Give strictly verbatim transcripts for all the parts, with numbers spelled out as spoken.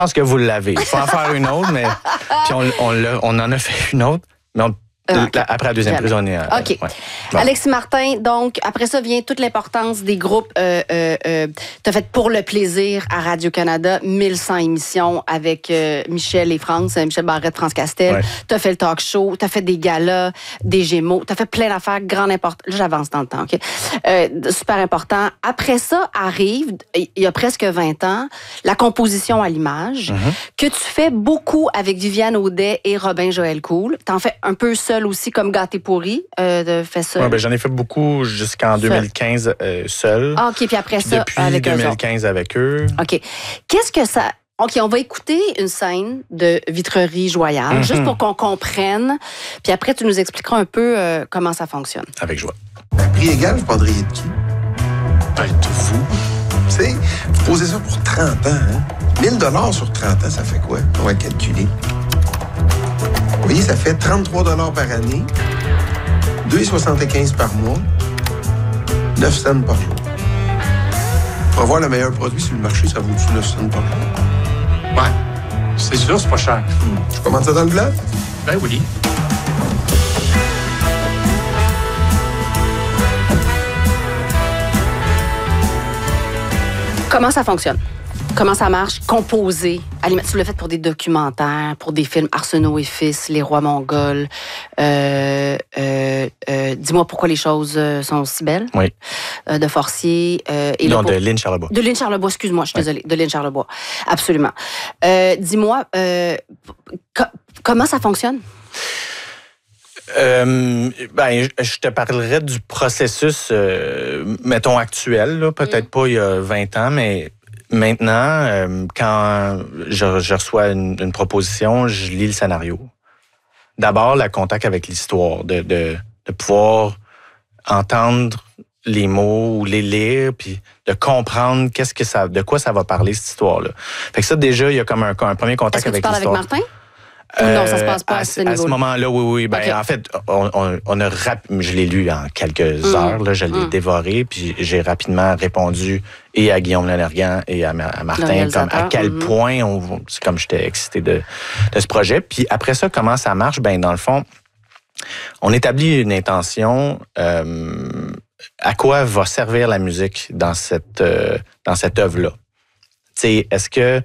pense que vous l'avez. Il faut en faire une autre, mais puis on, on, l'a, on en a fait une autre, mais on, Euh, okay. Après la deuxième prise, on est... À, OK. Ouais. Bon. Alexis Martin, donc, après ça vient toute l'importance des groupes. Euh, euh, euh, tu as fait Pour le plaisir à Radio-Canada, mille cent émissions avec euh, Michel et France, euh, Michel Barrette, France Castel. Ouais. Tu as fait le talk show, tu as fait des galas, des Gémeaux, tu as fait plein d'affaires, grande importance. Là, j'avance dans le temps, OK? Euh, super important. Après ça, arrive, il y a presque vingt ans, la composition à l'image, mm-hmm. que tu fais beaucoup avec Viviane Audet et Robin Joël Cool. Tu en fais un peu seul aussi, comme Gâté pourri, euh, de fait seul. Ouais, ben, j'en ai fait beaucoup jusqu'en seul. deux mille quinze euh, seul. Ah, OK, puis après puis ça, depuis avec deux mille quinze avec eux. OK. Qu'est-ce que ça... OK, on va écouter une scène de Vitrerie Joyal, mm-hmm. juste pour qu'on comprenne. Puis après, tu nous expliqueras un peu euh, comment ça fonctionne. Avec joie. À prix égal, vous prendriez de qui? Ben, de vous. Tu sais, vous posez ça pour trente ans, hein? mille dollars sur trente ans, ça fait quoi? On va calculer. Vous voyez, ça fait trente-trois dollars par année, deux virgule soixante-quinze par mois, neuf cents par jour. Pour avoir le meilleur produit sur le marché, ça vaut-tu neuf cents par jour? Ouais, c'est sûr, c'est pas cher. Hmm. Je commande ça dans le blanc? Ben oui. Comment ça fonctionne? Comment ça marche? Composer. Tu l'as fait pour des documentaires, pour des films Arsenault et Fils, Les Rois Mongols. Euh, euh, euh, dis-moi pourquoi les choses sont si belles. Oui. Euh, de Forcier. Euh, et non, pour... de Lynn Charlebois. De Lynn Charlebois, excuse-moi, je suis oui. désolée. De Lynn Charlebois. Absolument. Euh, dis-moi, euh, co- comment ça fonctionne? Euh, ben, je te parlerai du processus, euh, mettons, actuel, là, peut-être mm. pas il y a vingt ans, mais maintenant, euh, quand je, je reçois une, une proposition, je lis le scénario. D'abord, le contact avec l'histoire, de, de, de pouvoir entendre les mots ou les lire, puis de comprendre qu'est-ce que ça, de quoi ça va parler, cette histoire-là. Fait que ça, déjà, il y a comme un, un premier contact avec l'histoire. Est-ce que tu parles avec Martin? Euh, non, ça se passe pas à, à ce niveau-là. À ce moment-là, oui, oui. Ben, okay. En fait, on, on, on a rap... je l'ai lu en quelques mmh. heures. Là, je l'ai mmh. dévoré, puis j'ai rapidement répondu et à Guillaume Lenergan et à, à Martin, comme à quel mmh. point on, c'est comme j'étais excité de, de ce projet. Puis après ça, comment ça marche? Ben, dans le fond, on établit une intention. Euh, à quoi va servir la musique dans cette euh, dans cette œuvre-là? Tu sais, est-ce que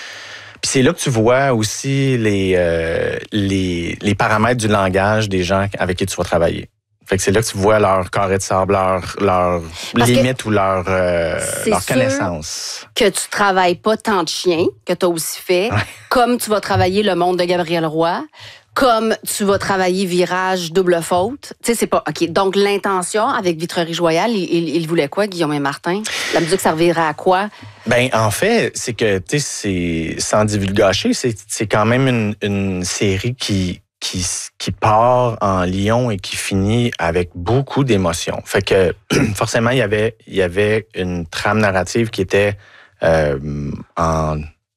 Puis c'est là que tu vois aussi les, euh, les, les paramètres du langage des gens avec qui tu vas travailler. Fait que c'est là que tu vois leur carré de sable, leur, leur limite ou leur, euh, leur connaissance. Que tu travailles pas tant de chiens, que tu as aussi fait, ouais. comme tu vas travailler Le Monde de Gabriel Roy, comme tu vas travailler Virage, Double Faute. Tu sais, c'est pas... OK. Donc, l'intention avec Vitrerie Joyal, il, il, il voulait quoi, Guillaume et Martin? La musique servirait à quoi? Ben, en fait, c'est que, tu sais, c'est, sans divulgacher, c'est, c'est quand même une, une série qui, qui, qui part en lion et qui finit avec beaucoup d'émotions. Fait que, forcément, il y avait, il y avait une trame narrative qui était euh, en...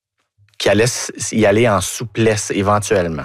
qui allait y aller en souplesse éventuellement.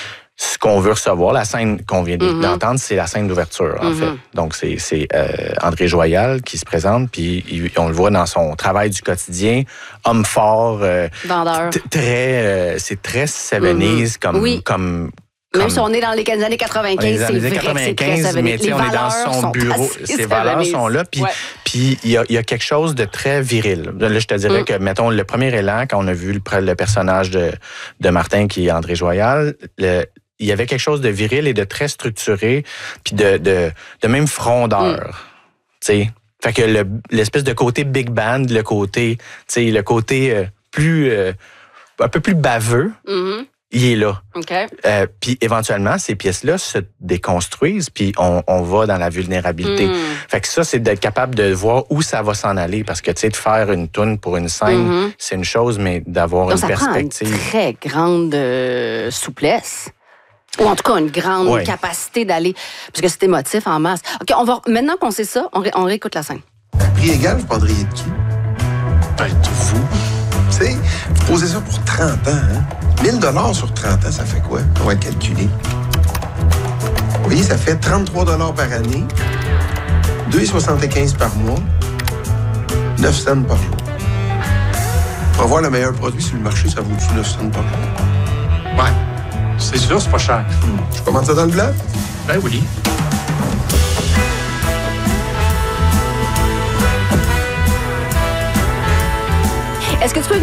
Ce qu'on veut recevoir, la scène qu'on vient mm-hmm. d'entendre, c'est la scène d'ouverture, en mm-hmm. fait. Donc, c'est, c'est euh, André Joyal qui se présente, puis il, on le voit dans son travail du quotidien, homme fort, euh, vendeur. T- très, euh, c'est très Seventies mm-hmm. comme, oui. comme Même Comme, si on est dans les années quatre-vingt-quinze, c'est vrai que c'est très Seventies. Mais les on est dans son bureau, ces valeurs sont là, puis ouais. puis il y a, y a quelque chose de très viril. Là, je te dirais mm. que, mettons, le premier élan, quand on a vu le, le personnage de, de Martin, qui est André Joyal, le, il y avait quelque chose de viril et de très structuré, puis de, de, de même frondeur, mm. tu sais. Fait que le, l'espèce de côté big band, le côté, tu sais, le côté euh, plus, euh, un peu plus baveux, mm-hmm. il est là. Okay. Euh, puis éventuellement, ces pièces-là se déconstruisent, puis on, on va dans la vulnérabilité. Mm. Fait que ça, c'est d'être capable de voir où ça va s'en aller, parce que, tu sais, de faire une toune pour une scène, mm-hmm. c'est une chose, mais d'avoir Donc, une ça perspective... prend une très grande euh, souplesse. Ou en tout cas, une grande ouais. capacité d'aller... Parce que c'est émotif en masse. OK, on va, maintenant qu'on sait ça, on, ré, on réécoute la scène. À prix égal, vous prendriez de qui? Ben, de vous. Tu sais, vous posez ça pour trente ans, hein? mille dollars sur trente ans, ça fait quoi? On va calculer. Vous voyez, ça fait trente-trois dollars par année, deux virgule soixante-quinze par mois, neuf cents par jour. Pour avoir le meilleur produit sur le marché, ça vaut-tu neuf cents dollars? Ouais. C'est sûr, c'est pas cher. Hmm. Je commande ça dans le blanc? Ben oui. Est-ce que tu peux